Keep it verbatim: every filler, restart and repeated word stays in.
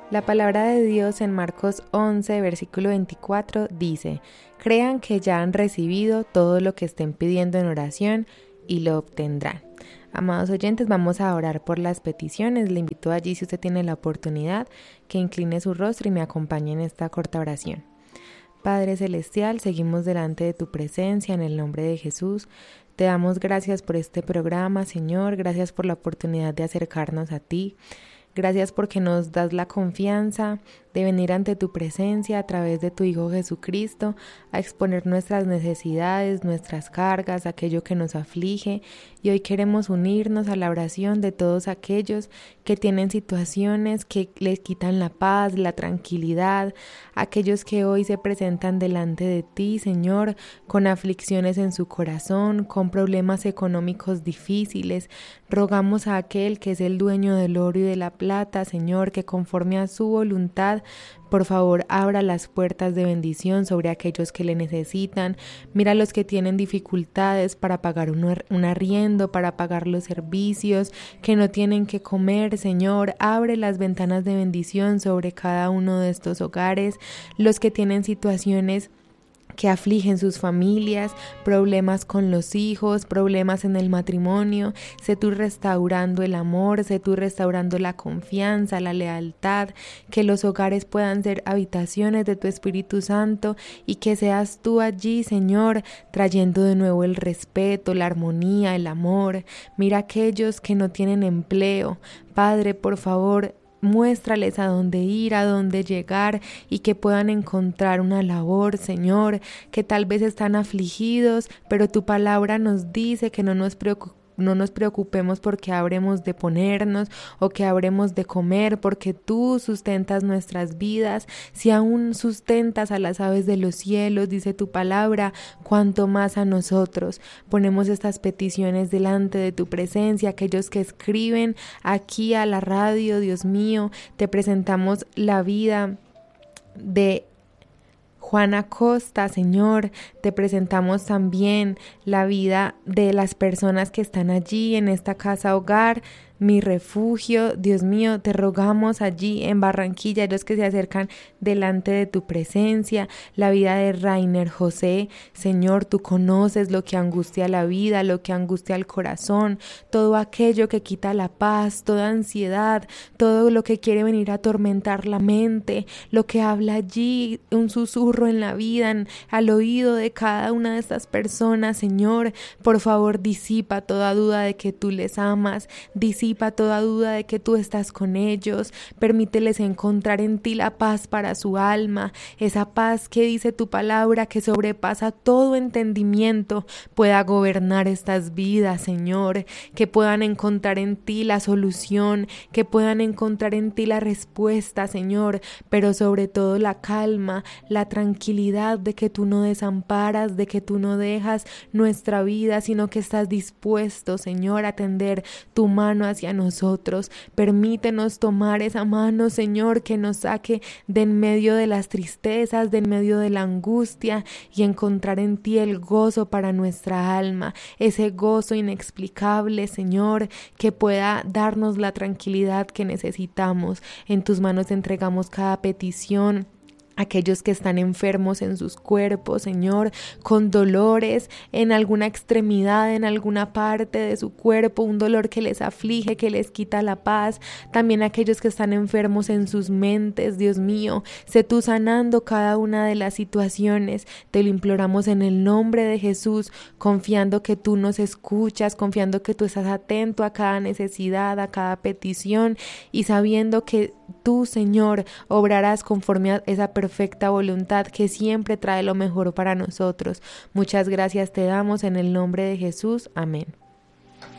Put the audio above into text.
La palabra de Dios en Marcos once, versículo veinticuatro dice: crean que ya han recibido todo lo que estén pidiendo en oración y lo obtendrán. Amados oyentes, vamos a orar por las peticiones. Le invito allí, si usted tiene la oportunidad, que incline su rostro y me acompañe en esta corta oración. Padre Celestial, seguimos delante de tu presencia en el nombre de Jesús. Te damos gracias por este programa, Señor. Gracias por la oportunidad de acercarnos a ti. Gracias porque nos das la confianza de venir ante tu presencia a través de tu Hijo Jesucristo, a exponer nuestras necesidades, nuestras cargas, aquello que nos aflige. Y hoy queremos unirnos a la oración de todos aquellos que tienen situaciones que les quitan la paz, la tranquilidad, aquellos que hoy se presentan delante de ti, Señor, con aflicciones en su corazón, con problemas económicos difíciles. Rogamos a aquel que es el dueño del oro y de la plata, Señor, que conforme a su voluntad, por favor, abra las puertas de bendición sobre aquellos que le necesitan. Mira a los que tienen dificultades para pagar un, un arriendo, para pagar los servicios, que no tienen que comer, Señor. Abre las ventanas de bendición sobre cada uno de estos hogares. Los que tienen situaciones que afligen sus familias, problemas con los hijos, problemas en el matrimonio, sé tú restaurando el amor, sé tú restaurando la confianza, la lealtad, que los hogares puedan ser habitaciones de tu Espíritu Santo y que seas tú allí, Señor, trayendo de nuevo el respeto, la armonía, el amor. Mira a aquellos que no tienen empleo, Padre, por favor, muéstrales a dónde ir, a dónde llegar y que puedan encontrar una labor, Señor, que tal vez están afligidos, pero tu palabra nos dice que no nos preocupemos. No nos preocupemos porque habremos de ponernos o que habremos de comer, porque tú sustentas nuestras vidas. Si aún sustentas a las aves de los cielos, dice tu palabra, cuanto más a nosotros. Ponemos estas peticiones delante de tu presencia, aquellos que escriben aquí a la radio, Dios mío, te presentamos la vida de Juana Costa, Señor, te presentamos también la vida de las personas que están allí en esta casa hogar, mi refugio. Dios mío, te rogamos allí en Barranquilla, los que se acercan delante de tu presencia, la vida de Rainer José. Señor, tú conoces lo que angustia la vida, lo que angustia el corazón, todo aquello que quita la paz, toda ansiedad, todo lo que quiere venir a atormentar la mente, lo que habla allí, un susurro en la vida, en, al oído de cada una de estas personas. Señor, por favor, disipa toda duda de que tú les amas, disipa toda duda de que tú estás con ellos, permíteles encontrar en ti la paz para su alma, esa paz que dice tu palabra que sobrepasa todo entendimiento, pueda gobernar estas vidas, Señor, que puedan encontrar en ti la solución, que puedan encontrar en ti la respuesta, Señor, pero sobre todo la calma, la tranquilidad de que tú no desamparas, de que tú no dejas nuestra vida, sino que estás dispuesto, Señor, a tender tu mano hacia nosotros. Permítenos tomar esa mano, Señor, que nos saque de en medio de las tristezas, de en medio de la angustia y encontrar en ti el gozo para nuestra alma, ese gozo inexplicable, Señor, que pueda darnos la tranquilidad que necesitamos. En tus manos entregamos cada petición. Aquellos que están enfermos en sus cuerpos, Señor, con dolores en alguna extremidad, en alguna parte de su cuerpo, un dolor que les aflige, que les quita la paz. También aquellos que están enfermos en sus mentes, Dios mío, sé tú sanando cada una de las situaciones. Te lo imploramos en el nombre de Jesús, confiando que tú nos escuchas, confiando que tú estás atento a cada necesidad, a cada petición y sabiendo que tú, Señor, obrarás conforme a esa perfecta voluntad que siempre trae lo mejor para nosotros. Muchas gracias te damos en el nombre de Jesús. Amén.